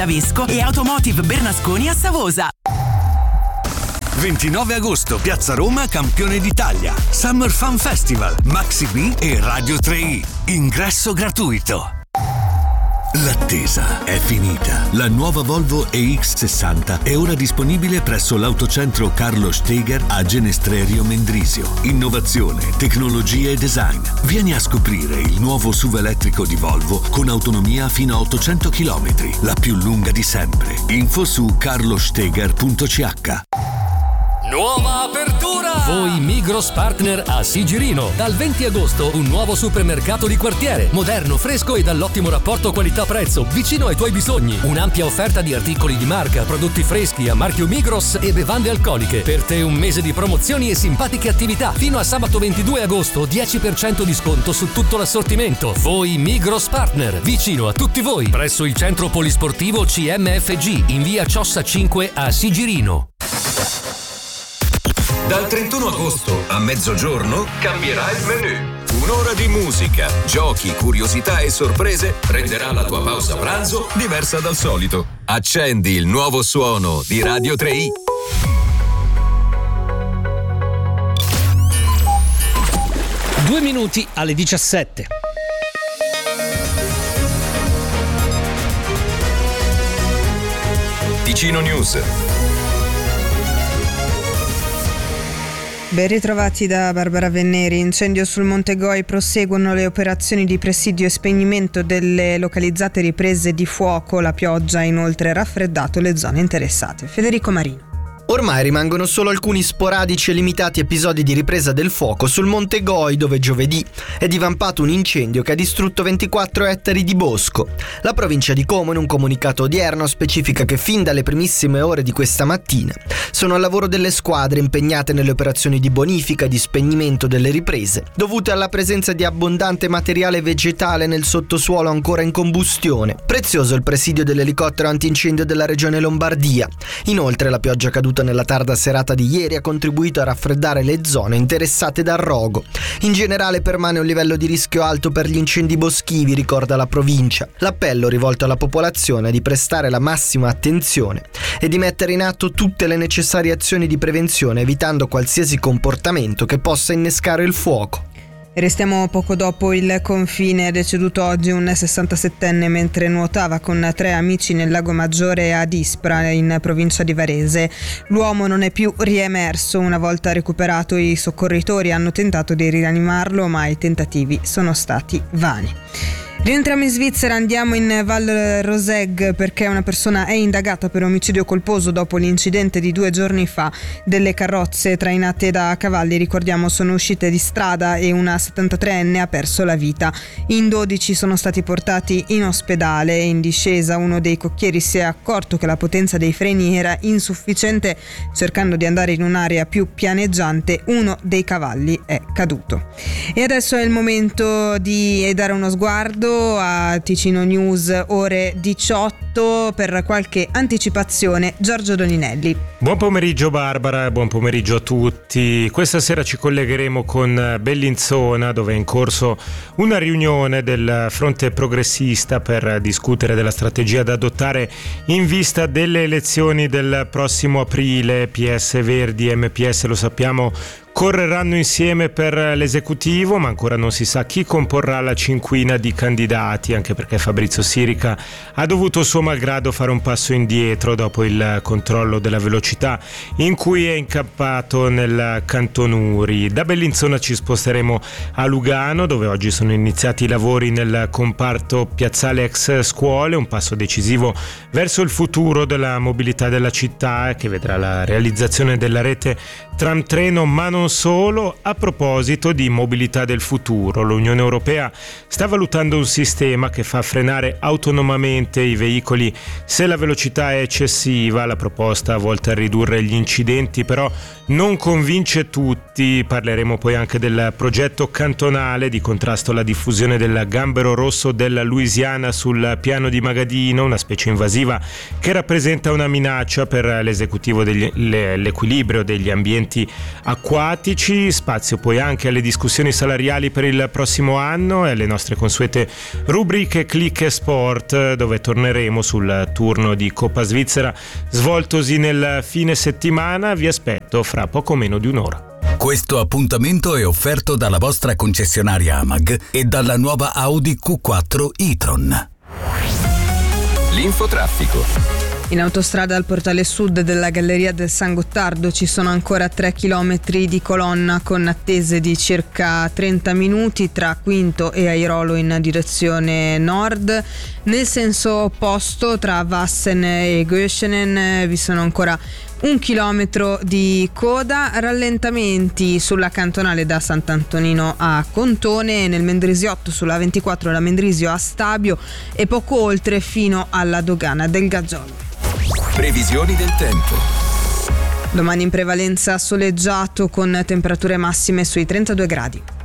Vesco e Automotive Bernasconi a Savosa. 29 agosto, Piazza Roma, Campione d'Italia. Summer Fun Festival, Maxi B e Radio 3i. Ingresso gratuito. L'attesa è finita. La nuova Volvo EX60 è ora disponibile presso l'autocentro Carlo Steger a Genestrerio Mendrisio. Innovazione, tecnologia e design. Vieni a scoprire il nuovo SUV elettrico di Volvo con autonomia fino a 800 km, la più lunga di sempre. Info su carlosteger.ch. Nuova apertura! Voi Migros Partner a Sigirino. Dal 20 agosto un nuovo supermercato di quartiere, moderno, fresco e dall'ottimo rapporto qualità-prezzo, vicino ai tuoi bisogni. Un'ampia offerta di articoli di marca, prodotti freschi a marchio Migros e bevande alcoliche. Per te un mese di promozioni e simpatiche attività. Fino a sabato 22 agosto 10% di sconto su tutto l'assortimento. Voi Migros Partner, vicino a tutti voi, presso il centro polisportivo CMFG in via Ciossa 5 a Sigirino. Dal 31 agosto a mezzogiorno cambierà il menù. Un'ora di musica, giochi, curiosità e sorprese renderà la tua pausa pranzo diversa dal solito. Accendi il nuovo suono di Radio 3i. Due minuti alle 17. Ticino News. Ben ritrovati da Barbara Venneri. Incendio sul Monte Goi, proseguono le operazioni di presidio e spegnimento delle localizzate riprese di fuoco. La pioggia ha inoltre raffreddato le zone interessate. Federico Marino. Ormai rimangono solo alcuni sporadici e limitati episodi di ripresa del fuoco sul Monte Goi, dove giovedì è divampato un incendio che ha distrutto 24 ettari di bosco. La provincia di Como, in un comunicato odierno, specifica che fin dalle primissime ore di questa mattina sono al lavoro delle squadre impegnate nelle operazioni di bonifica e di spegnimento delle riprese, dovute alla presenza di abbondante materiale vegetale nel sottosuolo ancora in combustione. Prezioso il presidio dell'elicottero antincendio della regione Lombardia. Inoltre la pioggia caduta nella tarda serata di ieri ha contribuito a raffreddare le zone interessate dal rogo. In generale permane un livello di rischio alto per gli incendi boschivi, ricorda la provincia. L'appello rivolto alla popolazione è di prestare la massima attenzione e di mettere in atto tutte le necessarie azioni di prevenzione, evitando qualsiasi comportamento che possa innescare il fuoco. Restiamo poco dopo il confine. È deceduto oggi un 67enne mentre nuotava con 3 amici nel lago Maggiore ad Ispra, in provincia di Varese. L'uomo non è più riemerso. Una volta recuperato, i soccorritori hanno tentato di rianimarlo, ma i tentativi sono stati vani. Rientriamo in Svizzera, andiamo in Val Roseg perché una persona è indagata per omicidio colposo dopo l'incidente di 2 giorni fa. Delle carrozze trainate da cavalli, ricordiamo, sono uscite di strada e una 73enne ha perso la vita. In 12 sono stati portati in ospedale. In discesa uno dei cocchieri si è accorto che la potenza dei freni era insufficiente. Cercando di andare in un'area più pianeggiante, uno dei cavalli è caduto. E adesso è il momento di dare uno sguardo a Ticino News, ore 18, per qualche anticipazione. Giorgio Doninelli. Buon pomeriggio Barbara, buon pomeriggio a tutti. Questa sera ci collegheremo con Bellinzona, dove è in corso una riunione del fronte progressista per discutere della strategia da adottare in vista delle elezioni del prossimo aprile. PS Verdi e MPS, lo sappiamo, correranno insieme per l'esecutivo, ma ancora non si sa chi comporrà la cinquina di candidati, anche perché Fabrizio Sirica ha dovuto suo malgrado fare un passo indietro dopo il controllo della velocità in cui è incappato nel Cantonuri. Da Bellinzona ci sposteremo a Lugano, dove oggi sono iniziati i lavori nel comparto piazzale ex scuole, un passo decisivo verso il futuro della mobilità della città, che vedrà la realizzazione della rete tram-treno, ma non solo. A proposito di mobilità del futuro, l'Unione Europea sta valutando un sistema che fa frenare autonomamente i veicoli se la velocità è eccessiva. La proposta volta a ridurre gli incidenti però non convince tutti. Parleremo poi anche del progetto cantonale di contrasto alla diffusione del gambero rosso della Louisiana sul piano di Magadino, una specie invasiva che rappresenta una minaccia per l'esecutivo l'equilibrio degli ambienti acquatici acrobatici, spazio poi anche alle discussioni salariali per il prossimo anno e alle nostre consuete rubriche Click e Sport, dove torneremo sul turno di Coppa Svizzera svoltosi nel fine settimana. Vi aspetto fra poco meno di un'ora. Questo appuntamento è offerto dalla vostra concessionaria AMAG e dalla nuova Audi Q4 e-tron. L'infotraffico. In autostrada al portale sud della Galleria del San Gottardo ci sono ancora 3 chilometri di colonna con attese di circa 30 minuti tra Quinto e Airolo in direzione nord. Nel senso opposto tra Vassen e Göschenen vi sono ancora 1 chilometro di coda, rallentamenti sulla cantonale da Sant'Antonino a Contone, nel Mendrisiotto sulla 24 da Mendrisio a Stabio e poco oltre fino alla dogana del Gaggiolo. Previsioni del tempo. Domani in prevalenza soleggiato con temperature massime sui 32 gradi.